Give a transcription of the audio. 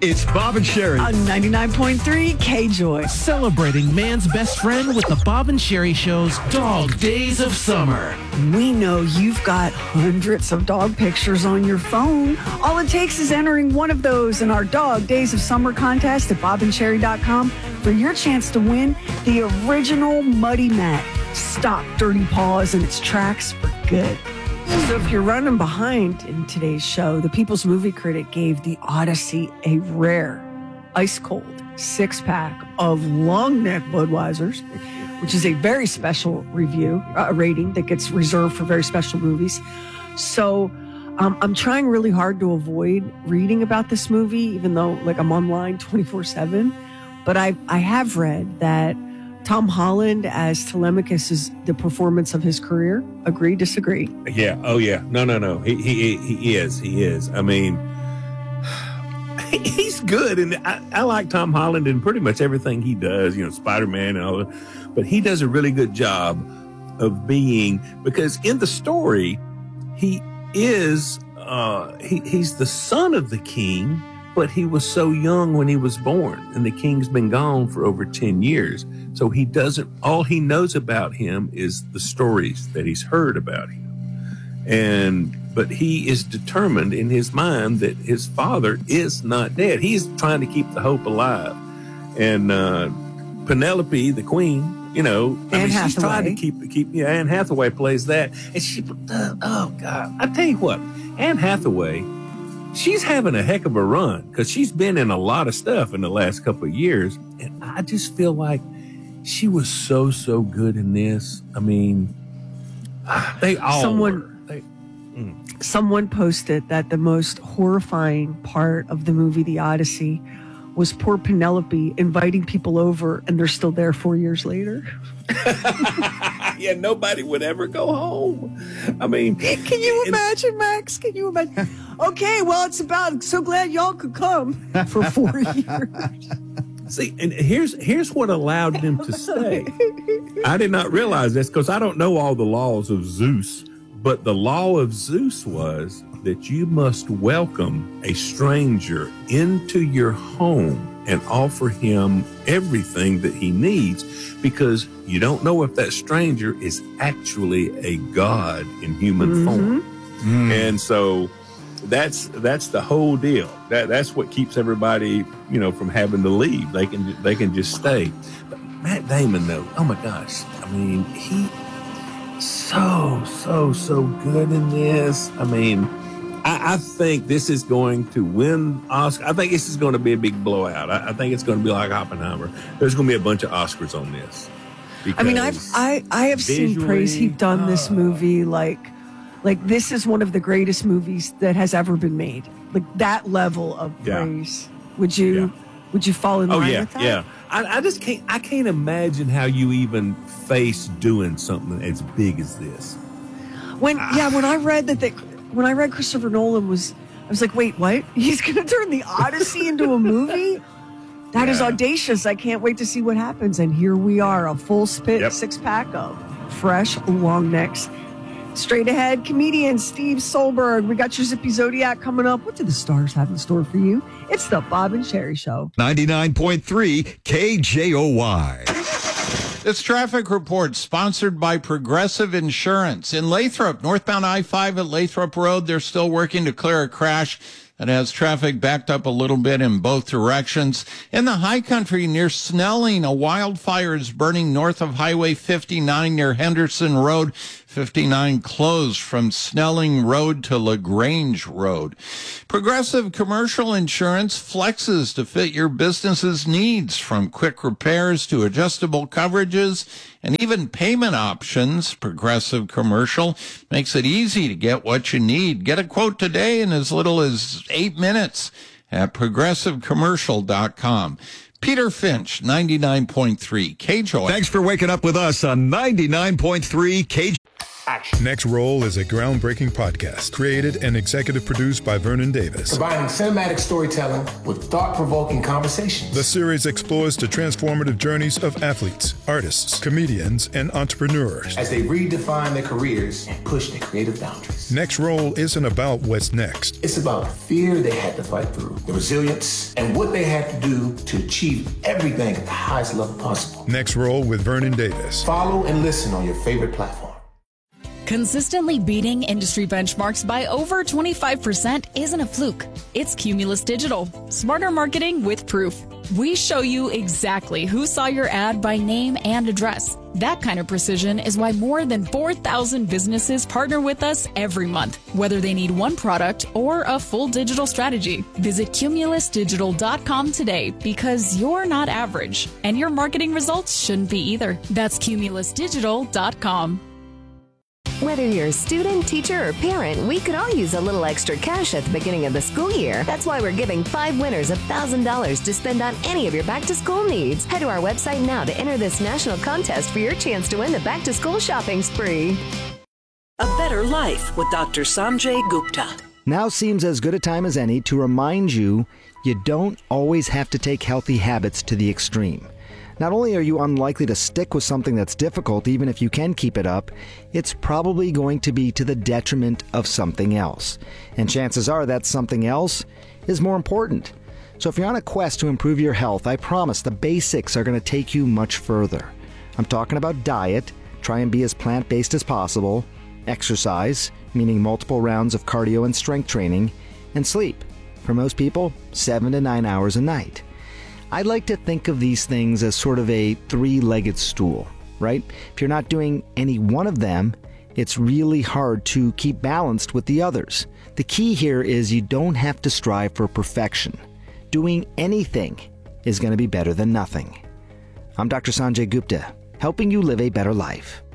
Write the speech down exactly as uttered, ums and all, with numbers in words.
It's Bob and Sherry on ninety-nine point three K-Joy. Celebrating man's best friend with the Bob and Sherry Show's Dog Days of Summer. We know you've got hundreds of dog pictures on your phone. All it takes is entering one of those in our Dog Days of Summer contest at bob and sherry dot com for your chance to win the original Muddy Mat. Stop dirty paws in its tracks for good. So if you're running behind in today's show, the People's Movie Critic gave The Odyssey a rare, ice-cold six-pack of long-neck Budweisers, which is a very special review, uh, rating that gets reserved for very special movies. So um, I'm trying really hard to avoid reading about this movie, even though like I'm online twenty-four seven. But I I have read that Tom Holland as Telemachus is the performance of his career. Agree, disagree? Yeah. Oh, yeah. No, no, no. He he he is. He is. I mean, he's good, and I, I like Tom Holland in pretty much everything he does. You know, Spider-Man and all that. But he does a really good job of being, because in the story, he is uh, he he's the son of the king, but he was so young when he was born, and the king's been gone for over ten years. So he doesn't, all he knows about him is the stories that he's heard about him. And, but he is determined in his mind that his father is not dead. He's trying to keep the hope alive. And, uh, Penelope, the queen, you know, I Anne mean, she's Hathaway. trying to keep, keep, yeah, Anne Hathaway plays that. And she, uh, oh God, I tell you what, Anne Hathaway, she's having a heck of a run because she's been in a lot of stuff in the last couple of years. And I just feel like she was so, so good in this. I mean, they all Someone, were. They, mm. someone posted that the most horrifying part of the movie The Odyssey was poor Penelope inviting people over and they're still there four years later. Yeah, nobody would ever go home. I mean, Can you imagine, Max? Can you imagine? Okay, well, it's about, so glad y'all could come for four years. see, and here's here's what allowed them to stay. I did not realize this because I don't know all the laws of Zeus, but the law of Zeus was that you must welcome a stranger into your home and offer him everything that he needs, because you don't know if that stranger is actually a god in human Mm-hmm. form. Mm. And so that's that's the whole deal. That that's what keeps everybody, you know, from having to leave. They can they can just stay. But Matt Damon, though, oh my gosh, I mean, he so so so good in this. I mean, I, I think this is going to win Oscar. I think this is going to be a big blowout. I, I think it's going to be like Oppenheimer. There's going to be a bunch of Oscars on this. I mean, I've I, I have seen praise heaped done this movie like like this is one of the greatest movies that has ever been made. Like that level of Yeah. praise. Would you Yeah. would you fall in Oh line yeah, with that? yeah. I, I just can't. I can't imagine how you even face doing something as big as this. When yeah, when I read that they, when I read Christopher Nolan was, I was like, wait, what? He's going to turn the Odyssey into a movie? That is Yeah. audacious. I can't wait to see what happens. And here we are, a full spit Yep. six pack of fresh long necks. Straight ahead, comedian Steve Solberg. We got your Zippy Zodiac coming up. What do the stars have in store for you? It's the Bob and Sherry Show. ninety-nine point three K J O Y. This traffic report sponsored by Progressive Insurance. In Lathrop, northbound I five at Lathrop Road, they're still working to clear a crash that has traffic backed up a little bit in both directions. In the high country near Snelling, a wildfire is burning north of Highway fifty-nine near Henderson Road. fifty-nine closed from Snelling Road to LaGrange Road. Progressive Commercial Insurance flexes to fit your business's needs, from quick repairs to adjustable coverages and even payment options. Progressive Commercial makes it easy to get what you need. Get a quote today in as little as eight minutes at progressive commercial dot com. Peter Finch, ninety-nine point three K J O Y. Thanks for waking up with us on ninety-nine point three K J O Y. action. Next Roll is a groundbreaking podcast created and executive produced by Vernon Davis. Combining cinematic storytelling with thought-provoking conversations. The series explores the transformative journeys of athletes, artists, comedians, and entrepreneurs as they redefine their careers and push their creative boundaries. Next Roll isn't about what's next. It's about the fear they had to fight through, the resilience, and what they had to do to achieve everything at the highest level possible. Next Roll with Vernon Davis. Follow and listen on your favorite platform. Consistently beating industry benchmarks by over twenty-five percent isn't a fluke. It's Cumulus Digital. Smarter marketing with proof. We show you exactly who saw your ad by name and address. That kind of precision is why more than four thousand businesses partner with us every month, whether they need one product or a full digital strategy. Visit cumulus digital dot com today because you're not average, and your marketing results shouldn't be either. That's cumulus digital dot com. Whether you're a student, teacher, or parent, we could all use a little extra cash at the beginning of the school year. That's why we're giving five winners one thousand dollars to spend on any of your back-to-school needs. Head to our website now to enter this national contest for your chance to win the back-to-school shopping spree. A Better Life with Doctor Sanjay Gupta. Now seems as good a time as any to remind you you don't always have to take healthy habits to the extreme. Not only are you unlikely to stick with something that's difficult, even if you can keep it up, it's probably going to be to the detriment of something else. And chances are that something else is more important. So if you're on a quest to improve your health, I promise the basics are going to take you much further. I'm talking about diet, try and be as plant-based as possible, exercise, meaning multiple rounds of cardio and strength training, and sleep. For most people, seven to nine hours a night. I like to think of these things as sort of a three-legged stool, right? If you're not doing any one of them, it's really hard to keep balanced with the others. The key here is you don't have to strive for perfection. Doing anything is going to be better than nothing. I'm Doctor Sanjay Gupta, helping you live a better life.